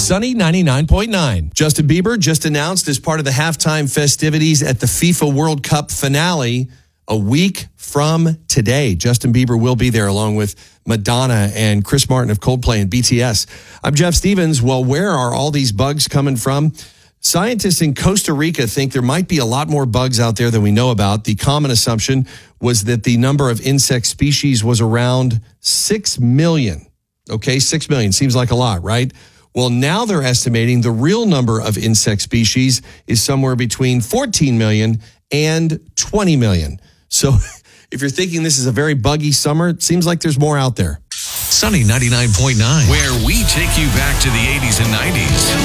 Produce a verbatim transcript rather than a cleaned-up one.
Sunny ninety-nine point nine. Justin Bieber just announced as part of the halftime festivities at the FIFA World Cup finale a week from today. Justin Bieber will be there along with Madonna and Chris Martin of Coldplay and B T S. I'm Jeff Stevens. Well, where are all these bugs coming from? Scientists in Costa Rica think there might be a lot more bugs out there than we know about. The common assumption was that the number of insect species was around six million. Okay, six million seems like a lot, right? Well, now they're estimating the real number of insect species is somewhere between fourteen million and twenty million. So if you're thinking this is a very buggy summer, it seems like there's more out there. Sunny ninety-nine point nine, where we take you back to the eighties and nineties.